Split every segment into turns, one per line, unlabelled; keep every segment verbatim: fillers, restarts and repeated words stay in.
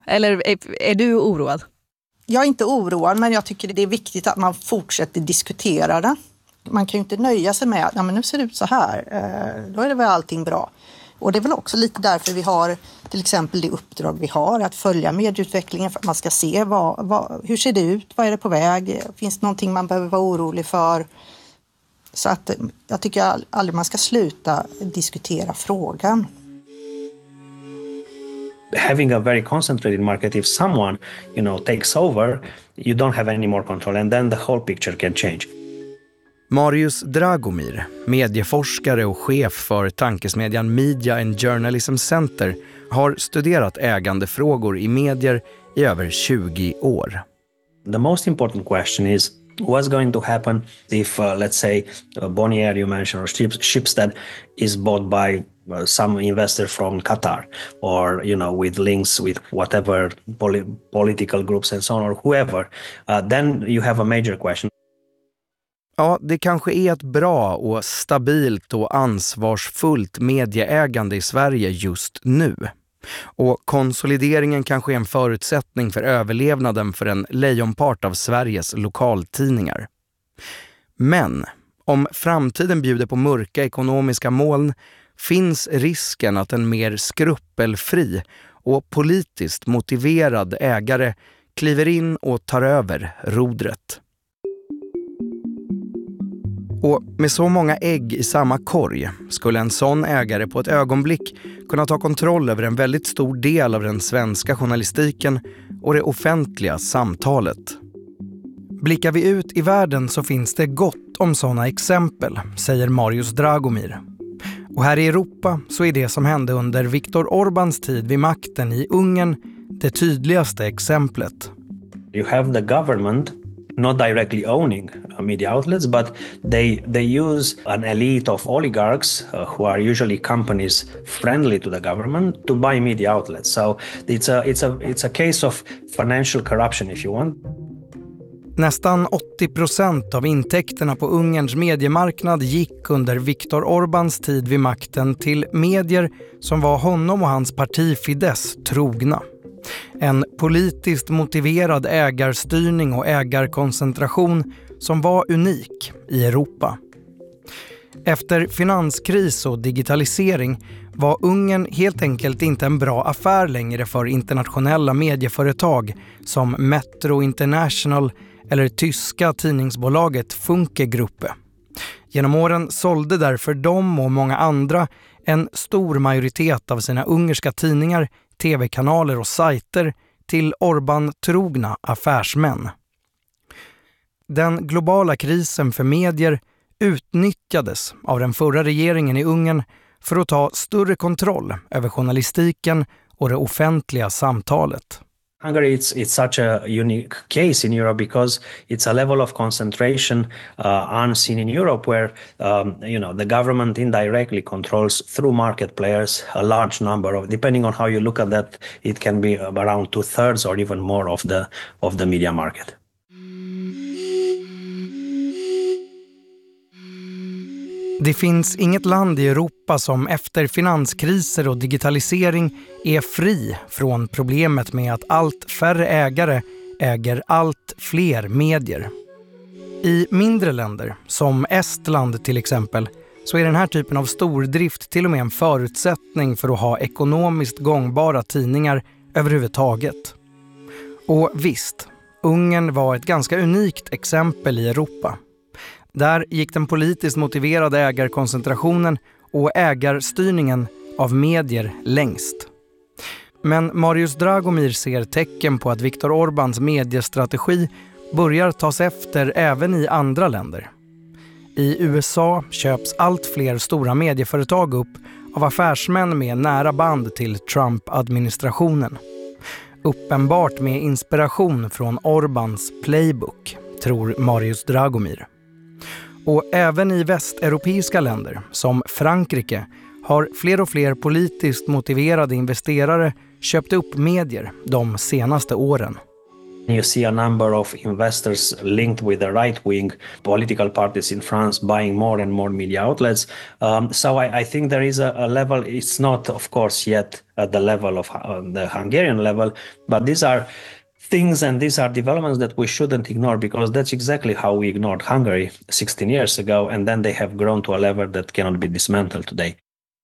Eller är, är du oroad?
Jag är inte oroad, men jag tycker det är viktigt att man fortsätter diskutera det. Man kan ju inte nöja sig med att ja, men nu ser det ut så här, då är det väl allting bra. Och det är väl också lite därför vi har till exempel det uppdrag vi har att följa medieutvecklingen för att man ska se vad, vad, hur ser det ut, vad är det på väg, finns det någonting man behöver vara orolig för. Så att jag tycker aldrig man ska sluta diskutera frågan.
Having a very concentrated market, if someone, you know, takes over, you don't have any more control and then the whole picture can change.
Marius Dragomir, medieforskare och chef för tankesmedjan Media and Journalism Center, har studerat ägandefrågor i medier i över tjugo år.
The most important question is what's going to happen if, uh, let's say, uh, Bonnier you mentioned, or Schibsted is bought by uh, some investor from Qatar, or, you know, with links with whatever poli- political groups and so on, or whoever. Uh, then you have a major question.
Ja, det kanske är ett bra och stabilt och ansvarsfullt medieägande i Sverige just nu. Och konsolideringen kanske är en förutsättning för överlevnaden för en lejonpart av Sveriges lokaltidningar. Men om framtiden bjuder på mörka ekonomiska moln finns risken att en mer skrupelfri och politiskt motiverad ägare kliver in och tar över rodret. Och med så många ägg i samma korg skulle en sån ägare på ett ögonblick kunna ta kontroll över en väldigt stor del av den svenska journalistiken och det offentliga samtalet. Blickar vi ut i världen så finns det gott om sådana exempel, säger Marius Dragomir. Och här i Europa så är det som hände under Viktor Orbáns tid vid makten i Ungern det tydligaste exemplet.
You have the government not directly owning uh, media outlets, but they they use an elite of oligarchs uh, who are usually companies friendly to the government to buy media outlets. So it's a it's a it's a case of financial corruption, if you want.
Nästan åttio procent av intäkterna på Ungerns mediemarknad gick under Viktor Orbáns tid vid makten till medier som var honom och hans parti Fidesz trogna. En politiskt motiverad ägarstyrning och ägarkoncentration som var unik i Europa. Efter finanskris och digitalisering var Ungern helt enkelt inte en bra affär längre för internationella medieföretag som Metro International eller tyska tidningsbolaget Funke Gruppe. Genom åren sålde därför de och många andra en stor majoritet av sina ungerska tidningar, tv-kanaler och sajter till Orbán-trogna affärsmän. Den globala krisen för medier utnyttjades av den förra regeringen i Ungern för att ta större kontroll över journalistiken och det offentliga samtalet.
Hungary, it's it's such a unique case in Europe because it's a level of concentration uh, unseen in Europe, where um, you know the government indirectly controls through market players a large number of, depending on how you look at that, it can be around two thirds or even more of the of the media market.
Det finns inget land i Europa som efter finanskriser och digitalisering är fri från problemet med att allt färre ägare äger allt fler medier. I mindre länder, som Estland till exempel, så är den här typen av stordrift till och med en förutsättning för att ha ekonomiskt gångbara tidningar överhuvudtaget. Och visst, Ungern var ett ganska unikt exempel i Europa. Där gick den politiskt motiverade ägarkoncentrationen och ägarstyrningen av medier längst. Men Marius Dragomir ser tecken på att Viktor Orbáns mediestrategi börjar tas efter även i andra länder. I U S A köps allt fler stora medieföretag upp av affärsmän med nära band till Trump-administrationen. Uppenbart med inspiration från Orbáns playbook, tror Marius Dragomir. Och även i västeuropeiska länder, som Frankrike, har fler och fler politiskt motiverade investerare köpt upp medier de senaste åren.
You see a number of investors linked with the right-wing political parties in France buying more and more media outlets. Um, so I, I think there is a, a level, it's not, of course, yet at the level of uh, the Hungarian level, but these are things and these are developments that we shouldn't ignore, because that's exactly how we ignored Hungary sixteen years ago, and then they have grown to a level that cannot be dismantled today.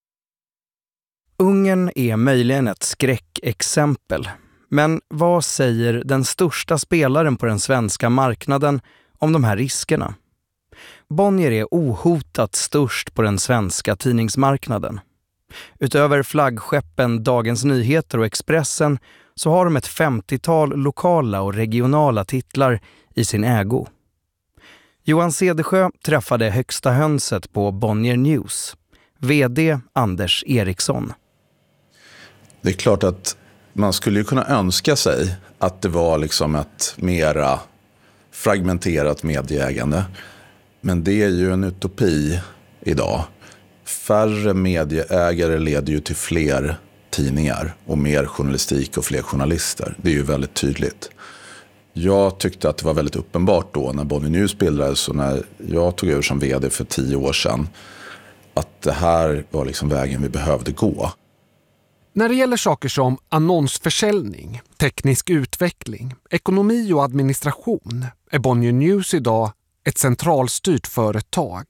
Ungern är möjligen ett skräckexempel. Men vad säger den största spelaren på den svenska marknaden om de här riskerna? Bonnier är ohotat störst på den svenska tidningsmarknaden. Utöver flaggskeppen Dagens Nyheter och Expressen så har de ett femtiotal lokala och regionala titlar i sin ägo. Johan Cedersjö träffade högsta hönset på Bonnier News, vd Anders Eriksson.
Det är klart att man skulle ju kunna önska sig att det var liksom ett mera fragmenterat medieägande. Men det är ju en utopi idag. Färre medieägare leder ju till fler tidningar och mer journalistik och fler journalister. Det är ju väldigt tydligt. Jag tyckte att det var väldigt uppenbart då när Bonnier News bildades och när jag tog över som vd för tio år sedan att det här var liksom vägen vi behövde gå.
När det gäller saker som annonsförsäljning, teknisk utveckling, ekonomi och administration är Bonnier News idag ett centralstyrt företag.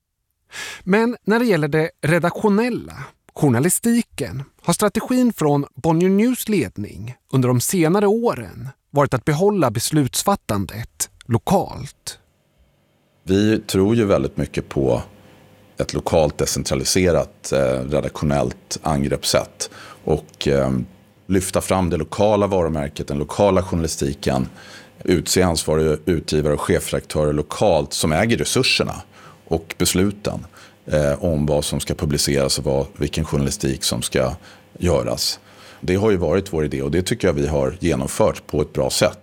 Men när det gäller det redaktionella, journalistiken, har strategin från Bonnier News ledning under de senare åren varit att behålla beslutsfattandet lokalt.
Vi tror ju väldigt mycket på ett lokalt decentraliserat eh, redaktionellt angreppssätt och eh, lyfta fram det lokala varumärket, den lokala journalistiken, utse ansvariga utgivare och chefredaktörer lokalt som äger resurserna och besluten eh, om vad som ska publiceras och vad, vilken journalistik som ska göras. Det har ju varit vår idé och det tycker jag vi har genomfört på ett bra sätt.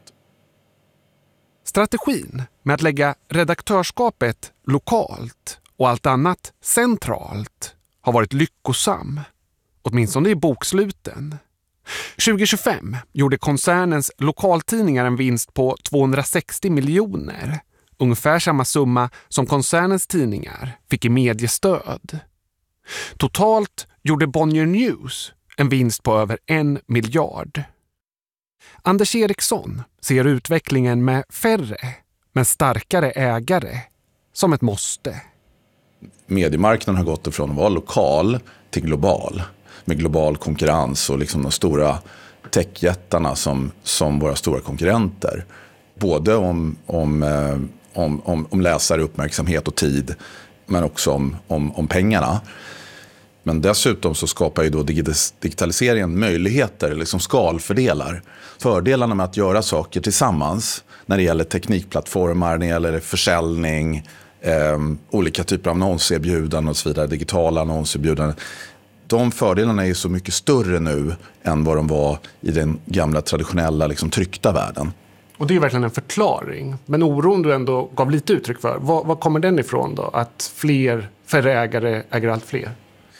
Strategin med att lägga redaktörskapet lokalt och allt annat centralt har varit lyckosam, åtminstone i boksluten. tjugo tjugofem gjorde koncernens lokaltidningar en vinst på tvåhundrasextio miljoner, ungefär samma summa som koncernens tidningar fick i mediestöd. Totalt gjorde Bonnier News en vinst på över en miljard. Anders Eriksson ser utvecklingen med färre men starkare ägare som ett måste.
Mediemarknaden har gått ifrån att vara lokal till global. Med global konkurrens och liksom de stora techjättarna som, som våra stora konkurrenter. Både om, om, om, om, om läsare, uppmärksamhet och tid, men också om, om, om pengarna. Men dessutom så skapar ju då digitaliseringen möjligheter, liksom skalfördelar. Fördelarna med att göra saker tillsammans när det gäller teknikplattformar, när det gäller försäljning, eh, olika typer av annonserbjudanden och så vidare, digitala annonserbjudanden. De fördelarna är så mycket större nu än vad de var i den gamla traditionella liksom, tryckta världen.
Och det är verkligen en förklaring. Men oron du ändå gav lite uttryck för. Var, var kommer den ifrån då? Att fler färre ägare äger allt fler?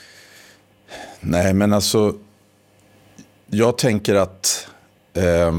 Nej, men alltså jag tänker att eh,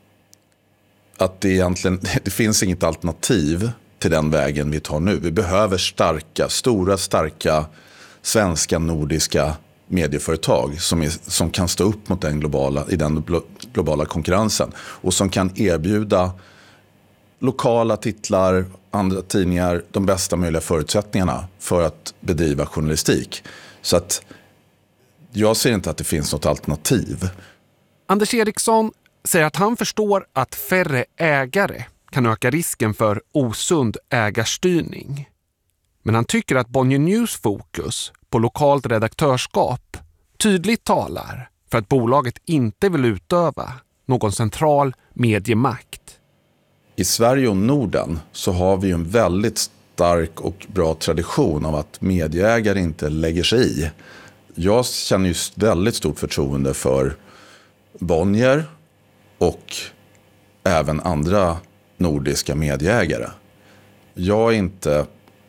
att det egentligen det finns inget alternativ till den vägen vi tar nu. Vi behöver starka, stora, starka svenska, nordiska medieföretag som, är, som kan stå upp mot den globala, i den globala konkurrensen och som kan erbjuda lokala titlar, andra tidningar de bästa möjliga förutsättningarna för att bedriva journalistik. Så att jag ser inte att det finns något alternativ.
Anders Eriksson säger att han förstår att färre ägare kan öka risken för osund ägarstyrning. Men han tycker att Bonnier News fokus på lokalt redaktörskap tydligt talar för att bolaget inte vill utöva någon central mediemakt.
I Sverige och Norden så har vi en väldigt stark och bra tradition av att medieägare inte lägger sig i. Jag känner ju väldigt stort förtroende för Bonnier och även andra nordiska medieägare. Jag är inte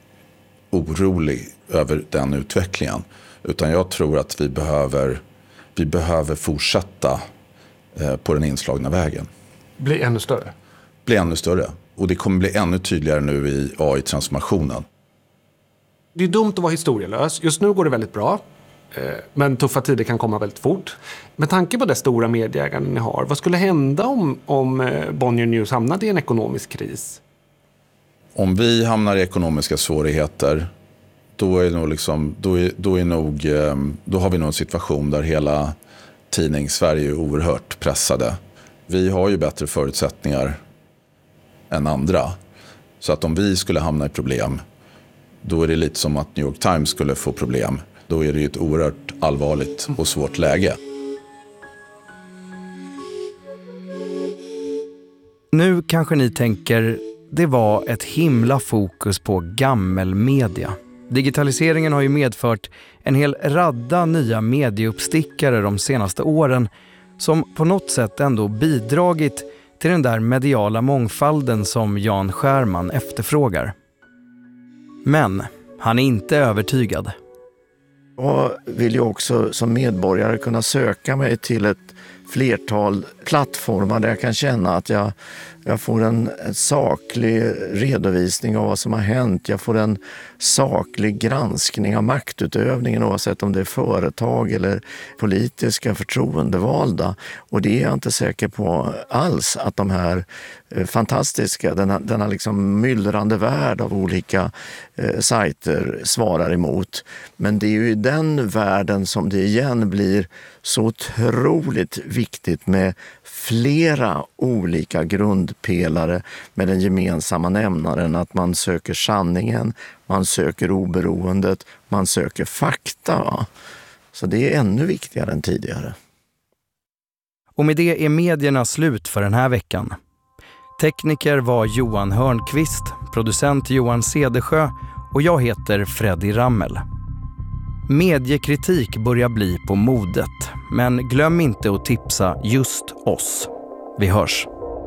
orolig över den utvecklingen, utan jag tror att vi behöver, vi behöver fortsätta eh, på den inslagna vägen.
bli ännu större.
Bli ännu större. Och det kommer bli ännu tydligare nu i A I-transformationen.
Det är dumt att vara historielös. Just nu går det väldigt bra. Men tuffa tider kan komma väldigt fort. Med tanke på det stora medieägande ni har, vad skulle hända om, om Bonnier News hamnade i en ekonomisk kris?
Om vi hamnar i ekonomiska svårigheter, då är nog liksom, då är, då är nog, då har vi nog en situation där hela tidning-Sverige är oerhört pressade. Vi har ju bättre förutsättningar än andra. Så att om vi skulle hamna i problem, då är det lite som att New York Times skulle få problem. Då är det ju ett oerhört allvarligt och svårt läge.
Nu kanske ni tänker, det var ett himla fokus på gammelmedia. Digitaliseringen har ju medfört en hel radda nya medieuppstickare de senaste åren som på något sätt ändå bidragit till den där mediala mångfalden som Jan Scherman efterfrågar. Men han är inte övertygad.
Jag vill ju också som medborgare kunna söka mig till ett flertal plattformar där jag kan känna att jag, jag får en saklig redovisning av vad som har hänt. Jag får en saklig granskning av maktutövningen oavsett om det är företag eller politiska förtroendevalda. Och det är jag inte säker på alls att de här fantastiska, denna, denna liksom myllrande värld av olika eh, sajter svarar emot. Men det är ju i den världen som det igen blir så otroligt viktigt med flera olika grundpelare med den gemensamma nämnaren att man söker sanningen, man söker oberoendet, man söker fakta. Va? Så det är ännu viktigare än tidigare.
Och med det är medierna slut för den här veckan. Tekniker var Johan Hörnqvist, producent Johan Cedersjö och jag heter Freddy Rammel. Mediekritik börjar bli på modet, men glöm inte att tipsa just oss. Vi hörs.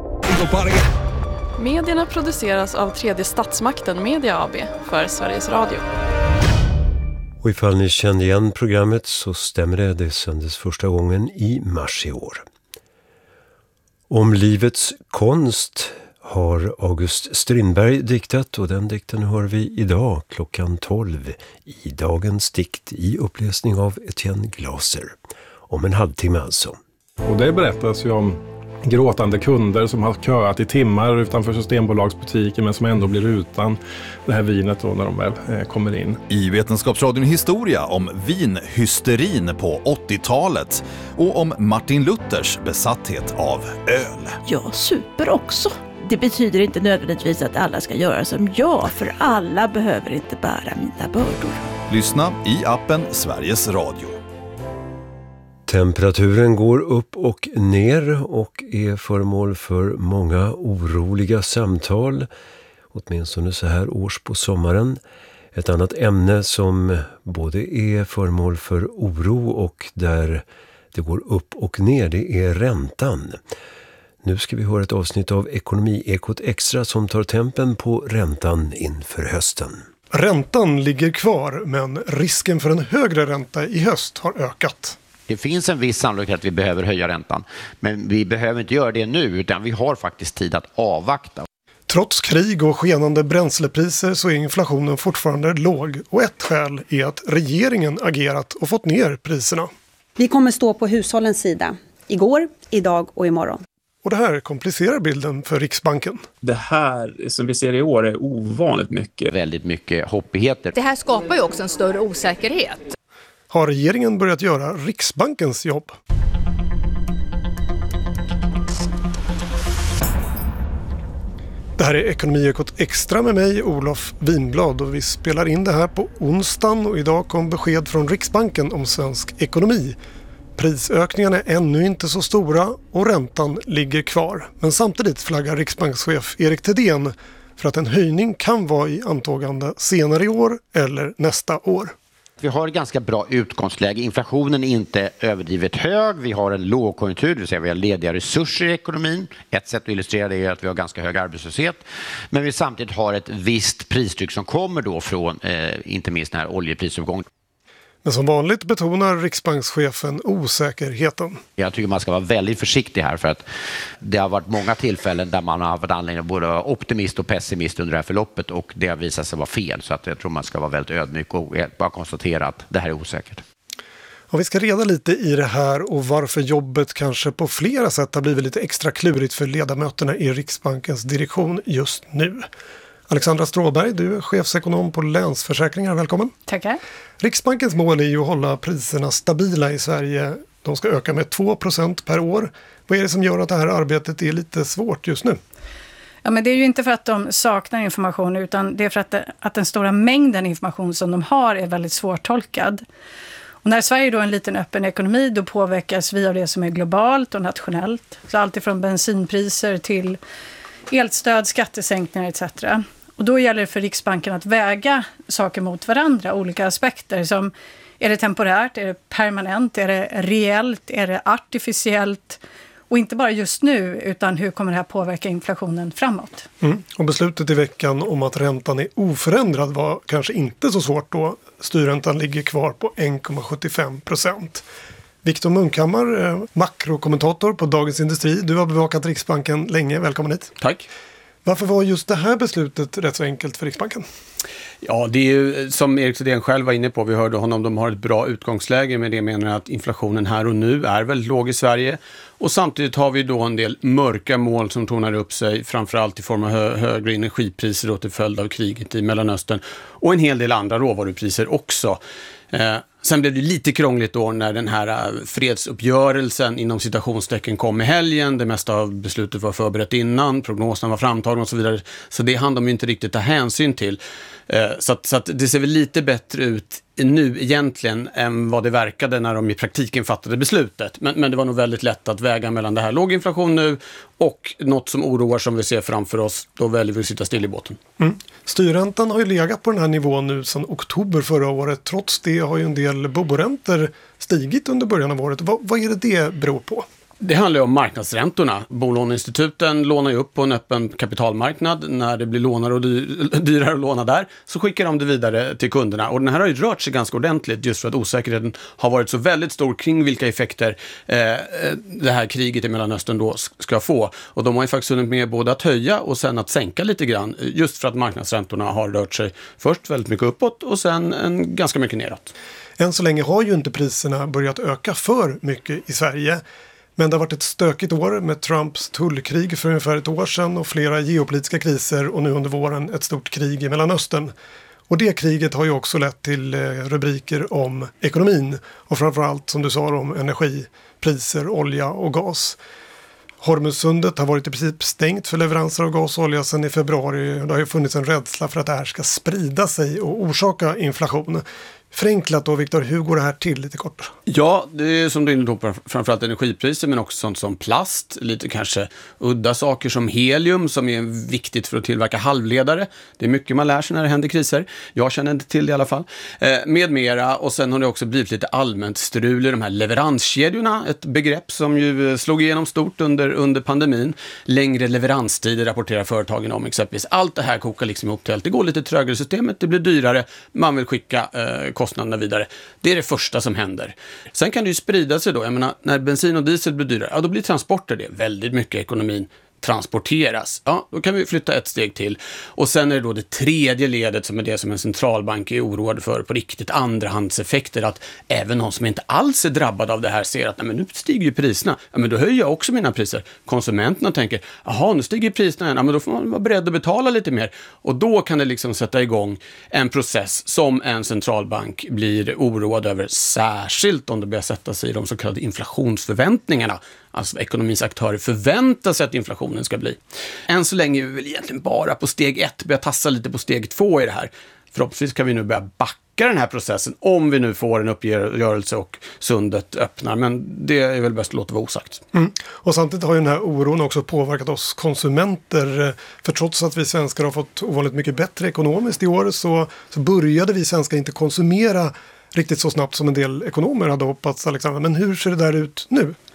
Medierna produceras av Tredje Statsmakten Media A B för Sveriges Radio.
Och ifall ni kände igen programmet så stämmer det, det sändes första gången i mars i år. Om livets konst har August Strindberg diktat och den dikten hör vi idag klockan tolv i dagens dikt i uppläsning av Etienne Glaser. Om en halvtimme alltså.
Och det berättas ju om gråtande kunder som har köat i timmar utanför Systembolagsbutiken men som ändå blir utan det här vinet då när de väl eh, kommer in.
I Vetenskapsradion Historia om vinhysterin på åttiotalet och om Martin Luthers besatthet av öl.
Jag super också. Det betyder inte nödvändigtvis att alla ska göra som jag, för alla behöver inte bära mina bördor.
Lyssna i appen Sveriges Radio.
Temperaturen går upp och ner och är föremål för många oroliga samtal, åtminstone så här års på sommaren. Ett annat ämne som både är föremål för oro och där det går upp och ner, det är räntan. Nu ska vi höra ett avsnitt av Ekonomiekot Extra som tar tempen på räntan inför hösten.
Räntan ligger kvar, men risken för en högre ränta i höst har ökat.
Det finns en viss sannolikhet att vi behöver höja räntan, men vi behöver inte göra det nu utan vi har faktiskt tid att avvakta.
Trots krig och skenande bränslepriser så är inflationen fortfarande låg och ett skäl är att regeringen agerat och fått ner priserna.
Vi kommer stå på hushållens sida igår, idag och imorgon.
Och det här komplicerar bilden för Riksbanken.
Det här som vi ser i år är ovanligt mycket.
Väldigt mycket hoppigheter.
Det här skapar ju också en större osäkerhet.
Har regeringen börjat göra Riksbankens jobb? Det här är Ekonomiekot Extra med mig, Olof Winblad, och vi spelar in det här på onsdagen och idag kom besked från Riksbanken om svensk ekonomi. Prisökningarna är ännu inte så stora och räntan ligger kvar. Men samtidigt flaggar Riksbankschef Erik Thedéen för att en höjning kan vara i antågande senare i år eller nästa år.
Vi har ett ganska bra utgångsläge. Inflationen är inte överdrivet hög. Vi har en lågkonjunktur, det vill säga vi har lediga resurser i ekonomin. Ett sätt att illustrera det är att vi har ganska hög arbetslöshet. Men vi samtidigt har ett visst pristryck som kommer då från eh, inte minst den här oljeprisuppgången.
Men som vanligt betonar riksbankschefen osäkerheten.
Jag tycker man ska vara väldigt försiktig här för att det har varit många tillfällen där man har haft anledning att både vara optimist och pessimist under det här förloppet och det har visat sig vara fel. Så att jag tror man ska vara väldigt ödmjuk och bara konstatera att det här är osäkert.
Och vi ska reda lite i det här och varför jobbet kanske på flera sätt har blivit lite extra klurigt för ledamöterna i Riksbankens direktion just nu. Alexandra Stråberg, du är chefsekonom på Länsförsäkringar. Välkommen.
Tackar.
Riksbankens mål är ju att hålla priserna stabila i Sverige. De ska öka med två procent per år. Vad är det som gör att det här arbetet är lite svårt just nu?
Ja, men det är ju inte för att de saknar information utan det är för att, det, att den stora mängden information som de har är väldigt svårtolkad. Och när Sverige då är en liten öppen ekonomi då påverkas vi av det som är globalt och nationellt. Så allt ifrån bensinpriser till elstöd, skattesänkningar et cetera. Och då gäller det för Riksbanken att väga saker mot varandra, olika aspekter som är det temporärt, är det permanent, är det reellt, är det artificiellt och inte bara just nu utan hur kommer det här påverka inflationen framåt.
Mm. Och beslutet i veckan om att räntan är oförändrad var kanske inte så svårt då. Styrräntan ligger kvar på en komma sjuttiofem procent. Viktor Munkhammar, makrokommentator på Dagens Industri. Du har bevakat Riksbanken länge. Välkommen hit.
Tack.
Varför var just det här beslutet rätt så enkelt för Riksbanken?
Ja, det är ju som Erik Thedéen själv var inne på. Vi hörde honom, de har ett bra utgångsläge med det menar att inflationen här och nu är väldigt låg i Sverige. Och samtidigt har vi då en del mörka mål som tonar upp sig, framförallt i form av hö- högre energipriser och till följd av kriget i Mellanöstern. Och en hel del andra råvarupriser också. Eh, sen blev det lite krångligt då när den här fredsuppgörelsen inom citationstecken kom i helgen. Det mesta av beslutet var förberett innan, prognosen var framtagen och så vidare. Så det hann de inte riktigt ta hänsyn till. Eh, så att, så att det ser väl lite bättre ut nu egentligen än vad det verkade när de i praktiken fattade beslutet. Men, men det var nog väldigt lätt att väga mellan det här låg inflation nu och något som oroar som vi ser framför oss. Då väljer vi att sitta still i båten.
Mm. Styrräntan har ju legat på den här nivån nu sedan oktober förra året. Trots det har ju en del boräntor stigit under början av året. Vad, vad är det det beror på?
Det handlar ju om marknadsräntorna. Bolåneinstituten lånar ju upp på en öppen kapitalmarknad. När det blir lånare och dy- dyrare att låna där så skickar de det vidare till kunderna. Och den här har ju rört sig ganska ordentligt just för att osäkerheten har varit så väldigt stor kring vilka effekter eh, det här kriget i Mellanöstern då ska få. Och de har ju faktiskt hunnit med både att höja och sen att sänka lite grann. Just för att marknadsräntorna har rört sig först väldigt mycket uppåt och sen en ganska mycket neråt.
Än så länge har ju inte priserna börjat öka för mycket i Sverige. Men det har varit ett stökigt år med Trumps tullkrig för ungefär ett år sedan och flera geopolitiska kriser och nu under våren ett stort krig i Mellanöstern. Och det kriget har ju också lett till rubriker om ekonomin och framförallt som du sa om energipriser, olja och gas. Hormuzsundet har varit i princip stängt för leveranser av gas och olja sedan i februari. Det har ju funnits en rädsla för att det här ska sprida sig och orsaka inflation. Förenklat då, Viktor, hur går det här till lite kort?
Ja, det är som du är inne på framförallt energipriser men också sånt som plast, lite kanske udda saker som helium som är viktigt för att tillverka halvledare. Det är mycket man lär sig när det händer kriser. Jag känner inte till det i alla fall. Eh, med mera och sen har det också blivit lite allmänt strul i de här leveranskedjorna. Ett begrepp som ju slog igenom stort under, under pandemin. Längre leveranstider rapporterar företagen om exempelvis. Allt det här kokar liksom ihop till allt. Det går lite trögare i systemet, det blir dyrare. Man vill skicka eh, kostnaderna vidare. Det är det första som händer. Sen kan det ju sprida sig då. Jag menar, när bensin och diesel blir dyrare, ja då blir transporter det. Väldigt mycket ekonomin transporteras. Ja, då kan vi flytta ett steg till. Och sen är det då det tredje ledet som är det som en centralbank är oroad för på riktigt andrahandseffekter. Att även någon som inte alls är drabbad av det här ser att nej, men nu stiger ju priserna. Ja, men då höjer jag också mina priser. Konsumenterna tänker, jaha, nu stiger priserna igen. Ja, men då får man vara beredd att betala lite mer. Och då kan det liksom sätta igång en process som en centralbank blir oroad över. Särskilt om det börjar sätta sig i de så kallade inflationsförväntningarna. Alltså ekonomins aktörer förväntar sig att inflationen ska bli. Än så länge är vi väl egentligen bara på steg ett, börja tassa lite på steg två i det här. Förhoppningsvis kan vi nu börja backa den här processen om vi nu får en uppgörelse och sundet öppnar. Men det är väl bäst att låta vara osagt.
Mm. Och samtidigt har ju den här oron också påverkat oss konsumenter. För trots att vi svenskar har fått ovanligt mycket bättre ekonomiskt i år så, så började vi svenskar inte konsumera riktigt så snabbt som en del ekonomer hade hoppats, Alexandra. Men hur ser det där ut nu?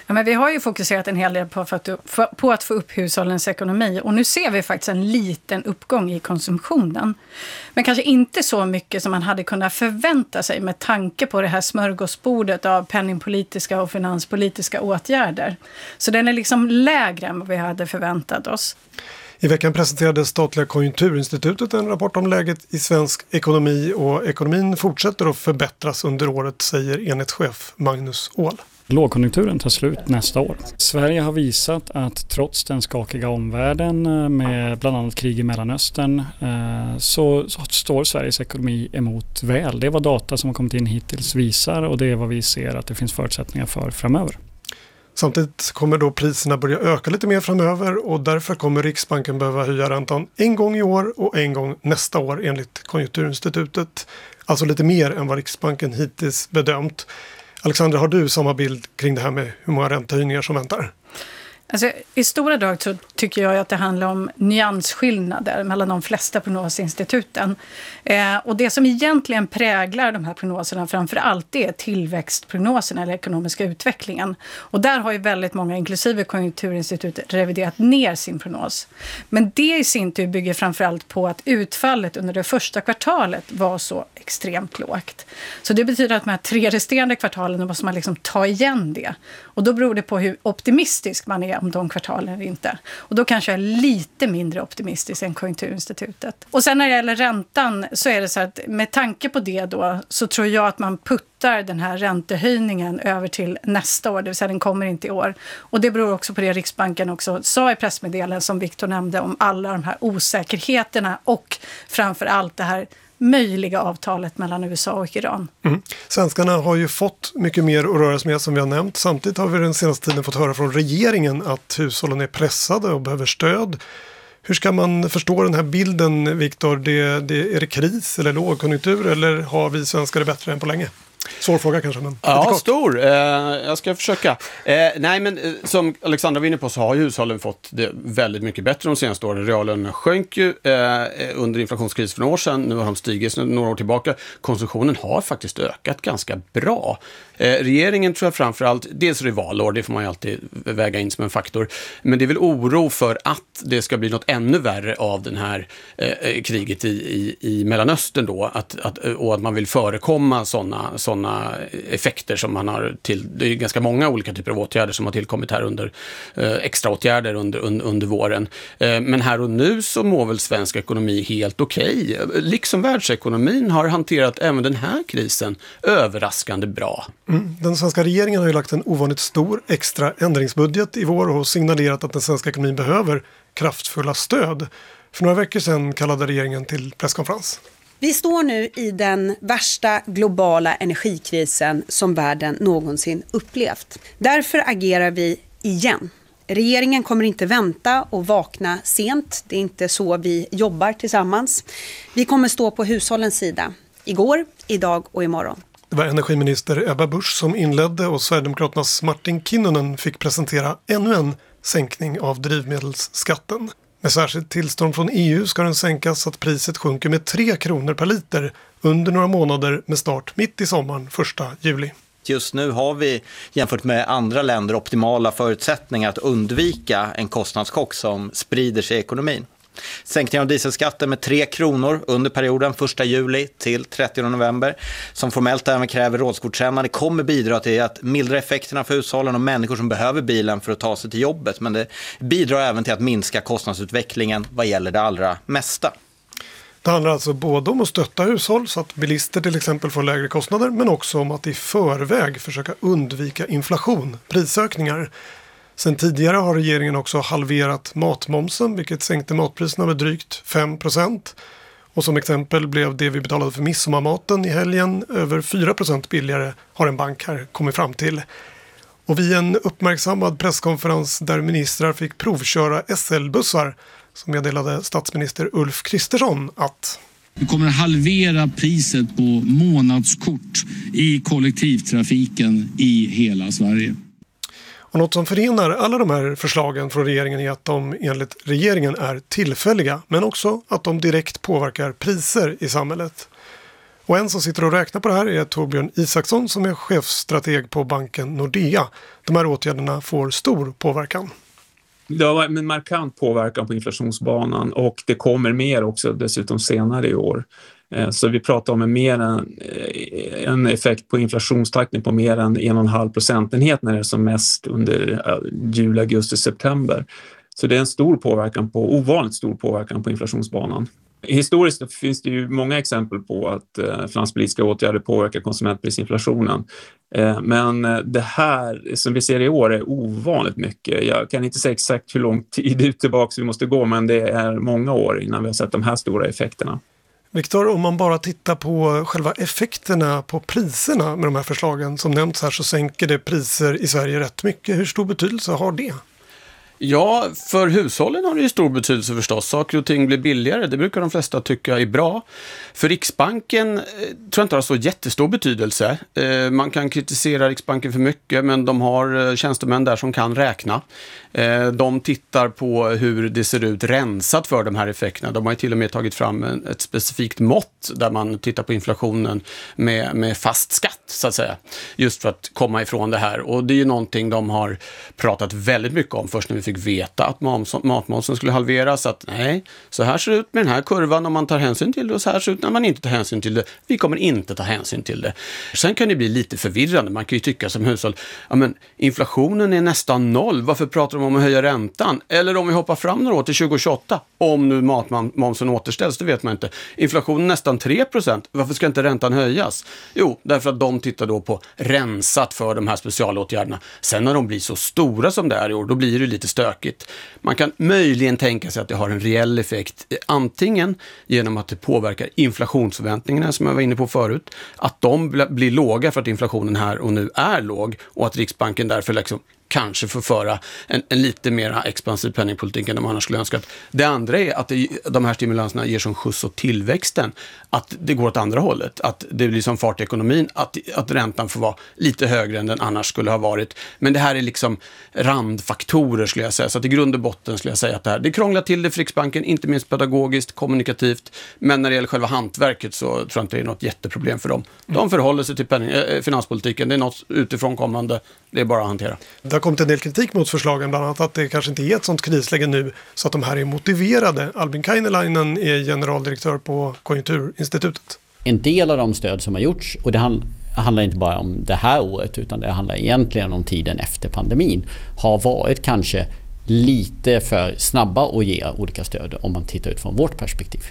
Ja, men vi har ju fokuserat en hel del på, för att, för, på att få upp hushållens ekonomi. Och nu ser vi faktiskt en liten uppgång i konsumtionen. Men kanske inte så mycket som man hade kunnat förvänta sig med tanke på det här smörgåsbordet av penningpolitiska och finanspolitiska åtgärder. Så den är liksom lägre än vad vi hade förväntat oss.
I veckan presenterade statliga Konjunkturinstitutet en rapport om läget i svensk ekonomi och ekonomin fortsätter att förbättras under året, säger enhetschef Magnus Åhl.
Lågkonjunkturen tar slut nästa år. Sverige har visat att trots den skakiga omvärlden med bland annat krig i Mellanöstern så, så står Sveriges ekonomi emot väl. Det är vad data som har kommit in hittills visar och det är vad vi ser att det finns förutsättningar för framöver.
Samtidigt kommer då priserna börja öka lite mer framöver och därför kommer Riksbanken behöva höja räntan en gång i år och en gång nästa år enligt Konjunkturinstitutet. Alltså lite mer än vad Riksbanken hittills bedömt. Alexandra, har du samma bild kring det här med hur många räntehöjningar som väntar?
Alltså, i stora drag så tycker jag att det handlar om nyansskillnader mellan de flesta prognosinstituten. Eh, och det som egentligen präglar de här prognoserna framför allt är tillväxtprognoserna eller ekonomiska utvecklingen. Och där har ju väldigt många, inklusive Konjunkturinstitutet, reviderat ner sin prognos. Men det i sin tur bygger framför allt på att utfallet under det första kvartalet var så extremt lågt. Så det betyder att de här tre resterande kvartalen måste man liksom ta igen det. Och då beror det på hur optimistisk man är om de kvartalen eller inte. Och då kanske jag är lite mindre optimistisk än Konjunkturinstitutet. Och sen när det gäller räntan så är det så att med tanke på det då så tror jag att man puttar den här räntehöjningen över till nästa år. Det vill säga den kommer inte i år. Och det beror också på det Riksbanken också sa i pressmeddelandet som Victor nämnde om alla de här osäkerheterna och framför allt det här möjliga avtalet mellan U S A och Iran.
Mm. Svenskarna har ju fått mycket mer att röra sig med som vi har nämnt. Samtidigt har vi den senaste tiden fått höra från regeringen att hushållen är pressade och behöver stöd. Hur ska man förstå den här bilden, Victor? Det, det, är det kris eller lågkonjunktur eller har vi svenskar det bättre än på länge? Svår fråga kanske, men
ja, stor. Eh, jag ska försöka. Eh, nej, men eh, som Alexandra var inne på så har ju hushållen fått det väldigt mycket bättre de senaste åren. Reallönerna sjönk ju eh, under inflationskrisen för några år sedan. Nu har de stigit några år tillbaka. Konsumtionen har faktiskt ökat ganska bra. Eh, regeringen tror jag framförallt, dels är det valår, det får man ju alltid väga in som en faktor. Men det är väl oro för att det ska bli något ännu värre av den här eh, kriget i, i, i Mellanöstern då. Att, att, och att man vill förekomma sådana sådana effekter som man har till, det är ganska många olika typer av åtgärder som har tillkommit här under eh, extra åtgärder under, under, under våren. Eh, men här och nu så mår väl svensk ekonomi helt okej. Okay. Liksom världsekonomin har hanterat även den här krisen överraskande bra.
Mm. Den svenska regeringen har ju lagt en ovanligt stor extra ändringsbudget i vår och signalerat att den svenska ekonomin behöver kraftfulla stöd. För några veckor sedan kallade regeringen till presskonferens.
Vi står nu i den värsta globala energikrisen som världen någonsin upplevt. Därför agerar vi igen. Regeringen kommer inte vänta och vakna sent. Det är inte så vi jobbar tillsammans. Vi kommer stå på hushållens sida. Igår, idag och imorgon.
Det var energiminister Ebba Busch som inledde och Sverigedemokraternas Martin Kinnunen fick presentera ännu en sänkning av drivmedelsskatten. Med särskilt tillstånd från E U ska den sänkas så att priset sjunker med tre kronor per liter under några månader med start mitt i sommaren första juli.
Just nu har vi jämfört med andra länder optimala förutsättningar att undvika en kostnadschock som sprider sig i ekonomin. Sänkning av dieselskatten med tre kronor under perioden första juli till trettionde november som formellt även kräver rådsgodkännande kommer bidra till att mildra effekterna för hushållen och människor som behöver bilen för att ta sig till jobbet. Men det bidrar även till att minska kostnadsutvecklingen vad gäller det allra mesta.
Det handlar alltså både om att stötta hushåll så att bilister till exempel får lägre kostnader men också om att i förväg försöka undvika inflation, prisökningar. Sen tidigare har regeringen också halverat matmomsen vilket sänkte matpriserna med drygt fem procent. Och som exempel blev det vi betalade för midsommarmaten i helgen över fyra procent billigare har en bank här kommit fram till. Och vid en uppmärksammad presskonferens där ministrar fick provköra S L-bussar så meddelade statsminister Ulf Kristersson att
vi kommer att halvera priset på månadskort i kollektivtrafiken i hela Sverige.
Och något som förenar alla de här förslagen från regeringen är att de enligt regeringen är tillfälliga men också att de direkt påverkar priser i samhället. Och en som sitter och räknar på det här är Torbjörn Isaksson som är chefstrateg på banken Nordea. De här åtgärderna får stor påverkan.
Det har varit en markant påverkan på inflationsbanan och det kommer mer också dessutom senare i år. Så vi pratar om en, mer än, en effekt på inflationstakten på mer än en och en halv procentenhet när det är som mest under juli, augusti, september. Så det är en stor påverkan på, ovanligt stor påverkan på inflationsbanan. Historiskt finns det ju många exempel på att eh, finanspolitiska åtgärder påverkar konsumentprisinflationen. Eh, men det här som vi ser i år är ovanligt mycket. Jag kan inte säga exakt hur lång tid ut tillbaka vi måste gå, men det är många år innan vi har sett de här stora effekterna.
Viktor, om man bara tittar på själva effekterna på priserna med de här förslagen som nämnts här så sänker det priser i Sverige rätt mycket. Hur stor betydelse har det?
Ja, för hushållen har det ju stor betydelse förstås. Saker och ting blir billigare, det brukar de flesta tycka är bra. För Riksbanken eh, tror jag inte har så jättestor betydelse. Eh, man kan kritisera Riksbanken för mycket, men de har eh, tjänstemän där som kan räkna. Eh, de tittar på hur det ser ut rensat för de här effekterna. De har ju till och med tagit fram en, ett specifikt mått där man tittar på inflationen med, med fast skatt, så att säga. Just för att komma ifrån det här. Och det är ju någonting de har pratat väldigt mycket om först när vi fick veta att matmomsen skulle halveras, att nej, så här ser det ut med den här kurvan om man tar hänsyn till det och så här ser det ut när man inte tar hänsyn till det. Vi kommer inte ta hänsyn till det. Sen kan det bli lite förvirrande. Man kan ju tycka som hushåll, ja men inflationen är nästan noll, varför pratar de om att höja räntan? Eller om vi hoppar fram några år till tjugo tjugoåtta, om nu matmomsen återställs, det vet man inte. Inflationen är nästan tre procent, varför ska inte räntan höjas? Jo, därför att de tittar då på rensat för de här specialåtgärderna. Sen när de blir så stora som det är i år, då blir det lite stökigt. Man kan möjligen tänka sig att det har en reell effekt, antingen genom att det påverkar inflationsförväntningarna som jag var inne på förut, att de blir låga för att inflationen här och nu är låg och att Riksbanken därför liksom kanske får föra en, en lite mer expansiv penningpolitik än de annars skulle önskat. Det andra är att det, de här stimulanserna ger som skjuts åt tillväxten, att det går åt andra hållet, att det blir som fart i ekonomin, att, att räntan får vara lite högre än den annars skulle ha varit. Men det här är liksom randfaktorer skulle jag säga, så att i grund och botten skulle jag säga att det här, det krånglar till det för Riksbanken, inte minst pedagogiskt, kommunikativt, men när det gäller själva hantverket så tror jag inte det är något jätteproblem för dem. De förhåller sig till penning, äh, finanspolitiken, det är något utifrån kommande, det är bara att hantera.
Det har kommit en del kritik mot förslagen, bland annat att det kanske inte är ett sånt krisläge nu så att de här är motiverade. Albin Kainelainen är generaldirektör på Konjunkturinstitutet.
En del av de stöd som har gjorts, och det handlar inte bara om det här året utan det handlar egentligen om tiden efter pandemin, har varit kanske lite för snabba att ge olika stöd om man tittar ut från vårt perspektiv.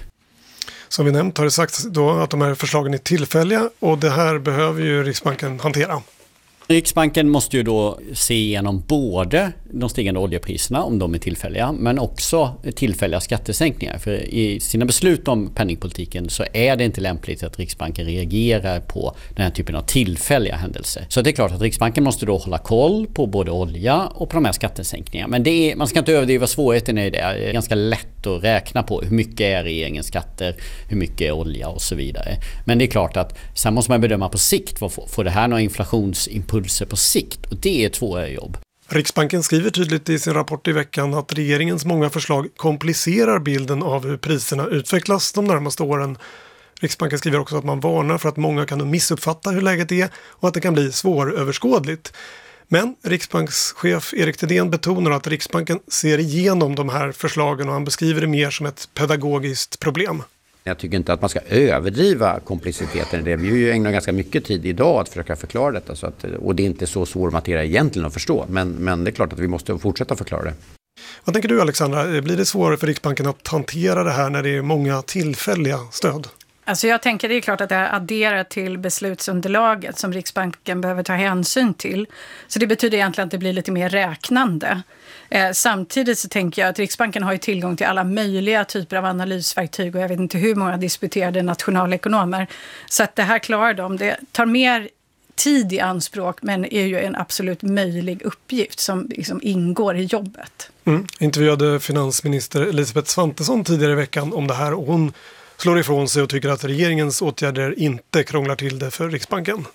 Som vi nämnt har det sagts då att de här förslagen är tillfälliga och det här behöver ju Riksbanken hantera.
Riksbanken måste ju då se igenom både de stigande oljepriserna, om de är tillfälliga, men också tillfälliga skattesänkningar. För i sina beslut om penningpolitiken så är det inte lämpligt att Riksbanken reagerar på den här typen av tillfälliga händelser. Så det är klart att Riksbanken måste då hålla koll på både olja och på de här skattesänkningarna. Men det är, man ska inte överdriva svårigheten i det. Det är ganska lätt att räkna på hur mycket är regeringens skatter, hur mycket är olja och så vidare. Men det är klart att sen måste man bedöma på sikt, vad får, får det här några inflationsimpulser på sikt? Och det är ett svårare jobb.
Riksbanken skriver tydligt i sin rapport i veckan att regeringens många förslag komplicerar bilden av hur priserna utvecklas de närmaste åren. Riksbanken skriver också att man varnar för att många kan missuppfatta hur läget är och att det kan bli svåröverskådligt. Men Riksbankschef Erik Thedéen betonar att Riksbanken ser igenom de här förslagen och han beskriver det mer som ett pedagogiskt problem.
Jag tycker inte att man ska överdriva kompliciteten i det. Vi ju ägnar ganska mycket tid idag att försöka förklara detta. Så att, och det är inte så svår materia egentligen att förstå. Men, men det är klart att vi måste fortsätta förklara det.
Vad tänker du, Alexandra? Blir det svårare för Riksbanken att hantera det här när det är många tillfälliga stöd?
Alltså jag tänker det är klart att det här adderar till beslutsunderlaget som Riksbanken behöver ta hänsyn till. Så det betyder egentligen att det blir lite mer räknande. Eh, samtidigt så tänker jag att Riksbanken har ju tillgång till alla möjliga typer av analysverktyg och jag vet inte hur många disputerade nationalekonomer. Så att det här klarar de. Det tar mer tid i anspråk men är ju en absolut möjlig uppgift som liksom ingår i jobbet.
Mm. Intervjuade finansminister Elisabeth Svantesson tidigare i veckan om det här och hon slår ifrån sig och tycker att regeringens åtgärder inte krånglar till det för Riksbanken.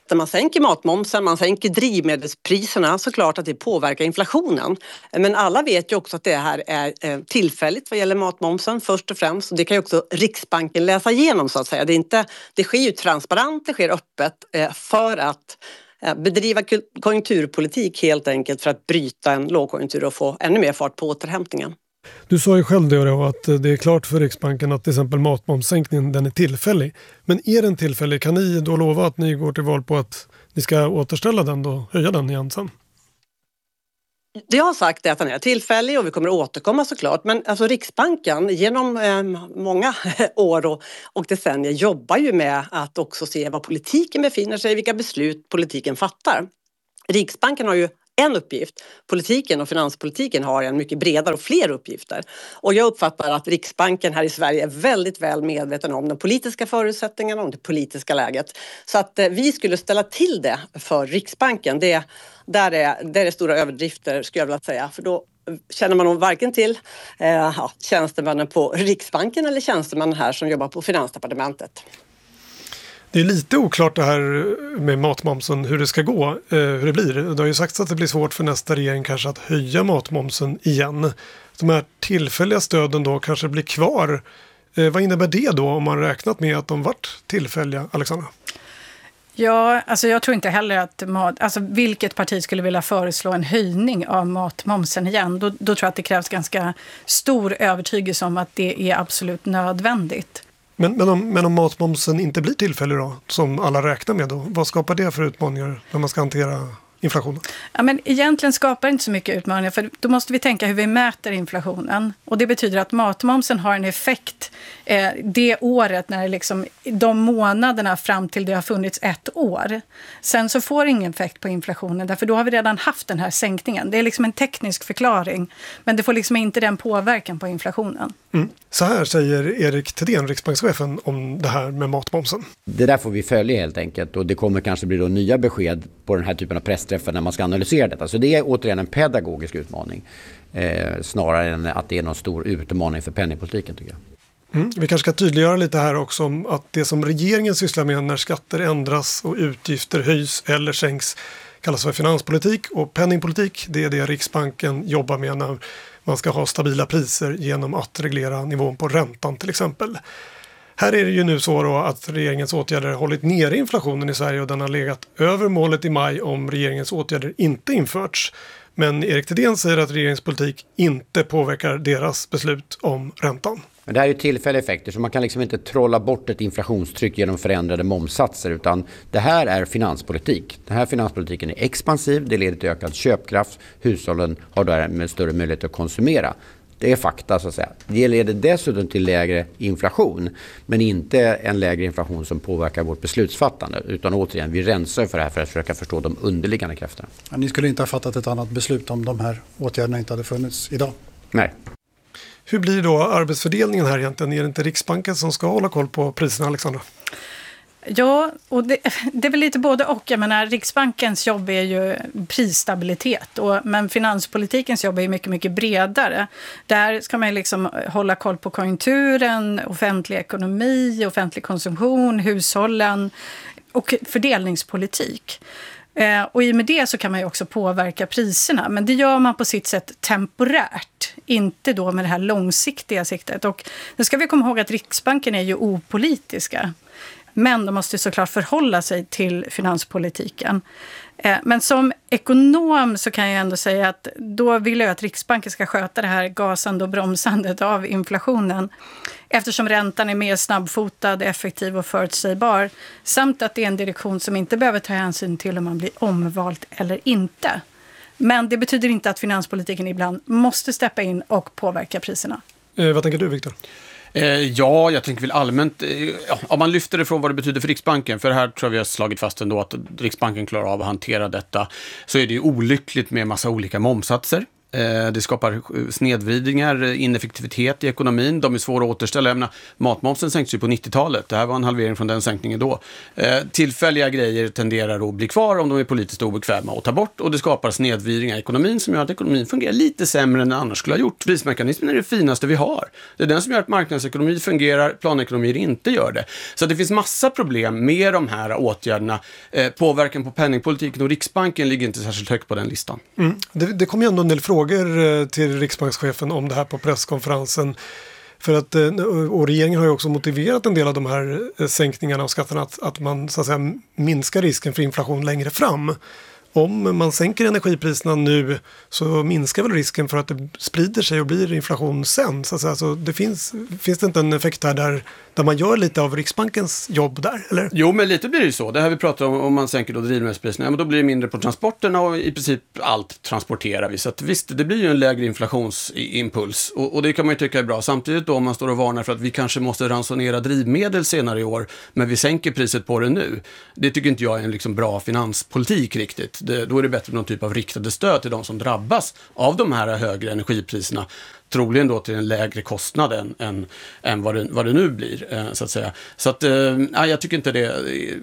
När man sänker matmomsen, man sänker drivmedelspriserna, så klart att det påverkar inflationen. Men alla vet ju också att det här är tillfälligt vad gäller matmomsen först och främst. Och det kan ju också Riksbanken läsa igenom så att säga. Det, är inte, det sker ju transparent, det sker öppet för att bedriva konjunkturpolitik helt enkelt för att bryta en lågkonjunktur och få ännu mer fart på återhämtningen.
Du sa ju själv då att det är klart för Riksbanken att till exempel matmomssänkningen den är tillfällig. Men är den tillfällig, kan ni då lova att ni går till val på att ni ska återställa den och höja den igen sen?
Det jag har sagt är att den är tillfällig och vi kommer att återkomma såklart. Men alltså Riksbanken genom eh, många år och, och decennier jobbar ju med att också se var politiken befinner sig, vilka beslut politiken fattar. Riksbanken har ju en uppgift. Politiken och finanspolitiken har en mycket bredare och fler uppgifter. Och jag uppfattar att Riksbanken här i Sverige är väldigt väl medveten om de politiska förutsättningarna, om det politiska läget. Så att eh, vi skulle ställa till det för Riksbanken, det, där, är, där är stora överdrifter skulle jag vilja säga. För då känner man nog varken till eh, ja, tjänstemännen på Riksbanken eller tjänstemännen här som jobbar på Finansdepartementet.
Det är lite oklart det här med matmomsen, hur det ska gå, eh, hur det blir. Det har ju sagts att det blir svårt för nästa regering kanske att höja matmomsen igen. De här tillfälliga stöden då kanske blir kvar. Eh, vad innebär det då om man räknat med att de varit tillfälliga, Alexandra?
Ja, alltså jag tror inte heller att mat, alltså vilket parti skulle vilja föreslå en höjning av matmomsen igen. Då, då tror jag att det krävs ganska stor övertygelse om att det är absolut nödvändigt.
Men, men, om, men om matmomsen inte blir tillfällig då, som alla räknar med då, vad skapar det för utmaningar när man ska hantera inflationen?
Ja, men egentligen skapar det inte så mycket utmaningar, för då måste vi tänka hur vi mäter inflationen. Och det betyder att matmomsen har en effekt eh, det året, när det liksom, de månaderna fram till det har funnits ett år. Sen så får det ingen effekt på inflationen, därför då har vi redan haft den här sänkningen. Det är liksom en teknisk förklaring, men det får liksom inte den påverkan på inflationen.
Mm. Så här säger Erik Thedéen, riksbankschefen, om det här med matmomsen.
Det där får vi följa helt enkelt, och det kommer kanske bli då nya besked på den här typen av pressträffar när man ska analysera detta. Så det är återigen en pedagogisk utmaning eh, snarare än att det är någon stor utmaning för penningpolitiken, tycker jag.
Mm. Vi kanske ska tydliggöra lite här också om att det som regeringen sysslar med när skatter ändras och utgifter höjs eller sänks kallas för finanspolitik, och penningpolitik, det är det Riksbanken jobbar med när man ska ha stabila priser genom att reglera nivån på räntan till exempel. Här är det ju nu så då att regeringens åtgärder har hållit nere inflationen i Sverige, och den har legat över målet i maj om regeringens åtgärder inte införts. Men Erik Thedéen säger att regeringens politik inte påverkar deras beslut om räntan.
Men det här är ju tillfälliga effekter, så man kan liksom inte trolla bort ett inflationstryck genom förändrade momssatser, utan det här är finanspolitik. Den här finanspolitiken är expansiv, det leder till ökad köpkraft, hushållen har därmed större möjlighet att konsumera. Det är fakta så att säga. Det leder dessutom till lägre inflation, men inte en lägre inflation som påverkar vårt beslutsfattande, utan återigen, vi rensar för det här för att försöka förstå de underliggande krafterna.
Ja, ni skulle inte ha fattat ett annat beslut om de här åtgärderna inte hade funnits idag?
Nej.
Hur blir då arbetsfördelningen här egentligen? Är det inte Riksbanken som ska hålla koll på priserna, Alexandra?
Ja, och det, det är väl lite både och. Jag menar, Riksbankens jobb är ju prisstabilitet, och, men finanspolitikens jobb är ju mycket, mycket bredare. Där ska man liksom hålla koll på konjunkturen, offentlig ekonomi, offentlig konsumtion, hushållen och fördelningspolitik. Eh, och i och med det så kan man ju också påverka priserna, men det gör man på sitt sätt temporärt, inte då med det här långsiktiga siktet. Och nu ska vi komma ihåg att Riksbanken är ju opolitiska, men de måste såklart förhålla sig till finanspolitiken. Eh, men som ekonom så kan jag ändå säga att då vill jag att Riksbanken ska sköta det här gasande och bromsandet av inflationen, eftersom räntan är mer snabbfotad, effektiv och förutsägbar, samt att det är en direktion som inte behöver ta hänsyn till om man blir omvalt eller inte. Men det betyder inte att finanspolitiken ibland måste steppa in och påverka priserna.
Eh, vad tänker du, Viktor?
Eh, ja, jag tänker väl allmänt, eh, ja, om man lyfter det från vad det betyder för Riksbanken, för här tror jag vi har slagit fast ändå att Riksbanken klarar av att hantera detta, så är det ju olyckligt med massa olika momsatser. Det skapar snedvridningar, ineffektivitet i ekonomin. De är svåra att återställa. Jag menar, matmomsen sänktes ju på nittiotalet. Det här var en halvering från den sänkningen då. Tillfälliga grejer tenderar att bli kvar om de är politiskt obekväma och ta bort. Och det skapar snedvridningar i ekonomin som gör att ekonomin fungerar lite sämre än den annars skulle ha gjort. Prismekanismen är det finaste vi har. Det är den som gör att marknadsekonomi fungerar, planekonomier inte gör det. Så det finns massa problem med de här åtgärderna. Påverkan på penningpolitiken och Riksbanken ligger inte särskilt högt på den listan.
Mm. Det, det kom ju ändå en del frågor till riksbankschefen om det här på presskonferensen. För att, och regeringen har ju också motiverat en del av de här sänkningarna av skatterna att, att man så att säga minskar risken för inflation längre fram. Om man sänker energipriserna nu så minskar väl risken för att det sprider sig och blir inflation sen. Så, att, så det finns, finns det inte en effekt här där, där man gör lite av Riksbankens jobb där, eller?
Jo, men lite blir det ju så. Det här vi pratar om, om man sänker då drivmedelspriserna, ja, men då blir det mindre på transporterna och i princip allt transporterar vi. Så att visst, det blir ju en lägre inflationsimpuls och, och det kan man ju tycka är bra. Samtidigt då om man står och varnar för att vi kanske måste ransonera drivmedel senare i år, men vi sänker priset på det nu. Det tycker inte jag är en liksom bra finanspolitik riktigt. Det, då är det bättre med någon typ av riktade stöd till de som drabbas av de här högre energipriserna. Troligen då till en lägre kostnad än, än, än vad, det, vad det nu blir, eh, så att säga. Så att, eh, jag tycker inte det.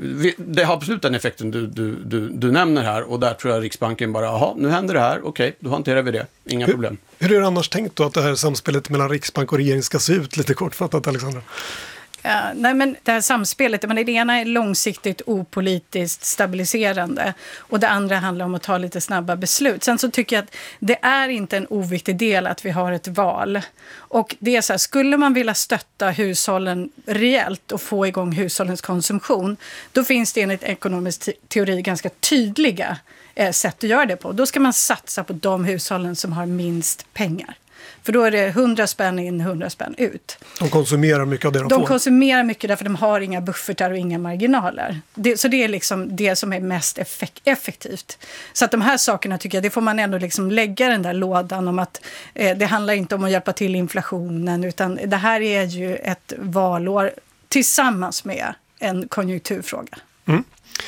Det har absolut den effekten du, du, du, du nämner här och där tror jag Riksbanken bara, jaha, nu händer det här, okej, då hanterar vi det, inga
hur,
problem.
Hur är det annars tänkt då att det här samspelet mellan Riksbank och regering ska se ut, lite kortfattat, Alexandra?
Ja, nej men det här samspelet, men det ena är långsiktigt opolitiskt stabiliserande och det andra handlar om att ta lite snabba beslut. Sen så tycker jag att det är inte en oviktig del att vi har ett val. Och det är så här, skulle man vilja stötta hushållen rejält och få igång hushållens konsumtion, då finns det enligt ekonomisk teori ganska tydliga eh, sätt att göra det på. Då ska man satsa på de hushållen som har minst pengar. För då är det hundra spänn in, hundra spänn ut.
De konsumerar mycket av det de,
de
får.
De konsumerar mycket därför de har inga buffertar och inga marginaler. Det, så det är liksom det som är mest effek- effektivt. Så att de här sakerna tycker jag, det får man ändå liksom lägga den där lådan om att eh, det handlar inte om att hjälpa till inflationen utan det här är ju ett valår tillsammans med en konjunkturfråga.
Mm.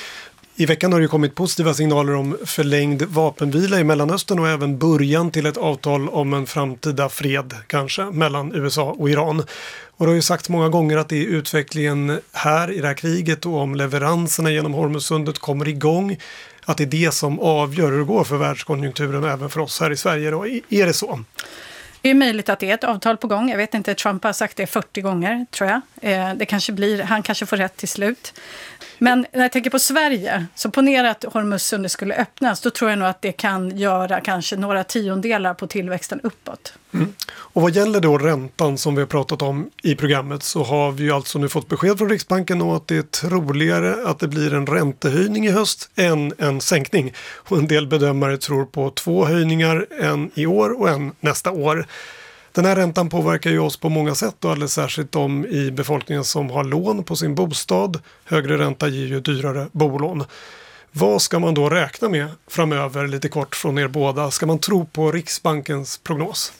I veckan har det kommit positiva signaler om förlängd vapenvila i Mellanöstern och även början till ett avtal om en framtida fred kanske mellan U S A och Iran. Och det har ju sagt många gånger att det är utvecklingen här i det här kriget och om leveranserna genom Hormuzsundet kommer igång. Att det är det som avgör hur det går för världskonjunkturen och även för oss här i Sverige då. Är det så?
Det är möjligt att det är ett avtal på gång. Jag vet inte, Trump har sagt det fyrtio gånger, tror jag. Det kanske blir, han kanske får rätt till slut. Men när jag tänker på Sverige, så ponera att Hormuzsundet skulle öppnas, då tror jag nog att det kan göra kanske några tiondelar på tillväxten uppåt.
Mm. Och vad gäller då räntan som vi har pratat om i programmet så har vi ju alltså nu fått besked från Riksbanken om att det är troligare att det blir en räntehöjning i höst än en sänkning. Och en del bedömare tror på två höjningar, en i år och en nästa år. Den här räntan påverkar ju oss på många sätt och alldeles särskilt de i befolkningen som har lån på sin bostad. Högre ränta ger ju dyrare bolån. Vad ska man då räkna med framöver lite kort från er båda? Ska man tro på Riksbankens prognos?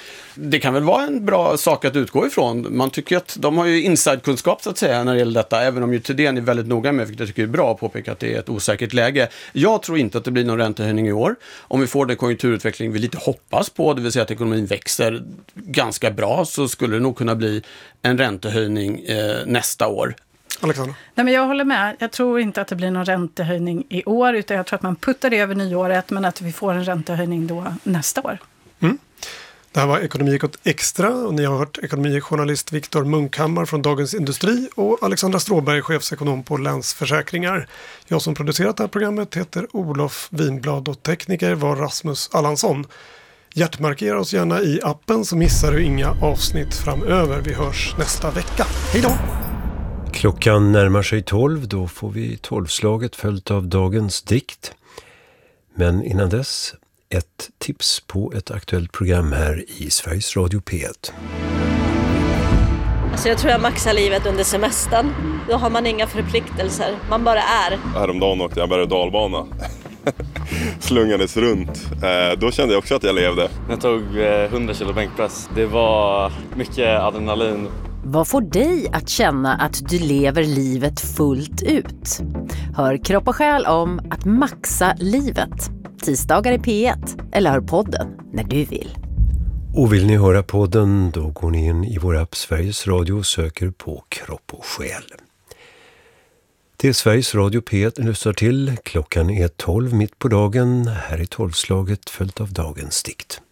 Det kan väl vara en bra sak att utgå ifrån. Man tycker att de har ju inside-kunskap så att säga när det gäller detta, även om ju Thedéen är väldigt noga med, vilket jag tycker är bra att påpeka att det är ett osäkert läge. Jag tror inte att det blir någon räntehöjning i år. Om vi får den konjunkturutveckling vi lite hoppas på, det vill säga att ekonomin växer ganska bra, så skulle det nog kunna bli en räntehöjning eh, nästa år.
Alexandra?
Nej, men jag håller med. Jag tror inte att det blir någon räntehöjning i år, utan jag tror att man puttar det över nyåret, men att vi får en räntehöjning då nästa år.
Mm. Det här var Ekonomiekot Extra och ni har hört ekonomijournalist Viktor Munkhammar från Dagens Industri och Alexandra Stråberg, chefsekonom på Länsförsäkringar. Jag som producerat det här programmet heter Olof Vinblad och tekniker var Rasmus Allansson. Hjärtmarkera oss gärna i appen så missar du inga avsnitt framöver. Vi hörs nästa vecka. Hej då!
Klockan närmar sig tolv, då får vi tolvslaget följt av dagens dikt. Men innan dess, ett tips på ett aktuellt program här i Sveriges Radio P ett.
Alltså jag tror jag maxar livet under semestern. Då har man inga förpliktelser, man bara är.
Häromdagen åkte jag berg- och dalbana. Slungades runt. Eh, då kände jag också att jag levde.
Jag tog eh, hundra kilo bänkpress. Det var mycket adrenalin.
Vad får dig att känna att du lever livet fullt ut? Hör Kropp och själ om att maxa livet. Tisdagar i P ett eller hör podden när du vill.
Och vill ni höra podden, då går ni in i vår app Sveriges Radio och söker på Kropp och själ. Det är Sveriges Radio P ett lyssnar till. Klockan är tolv mitt på dagen. Här är tolvslaget följt av dagens dikt.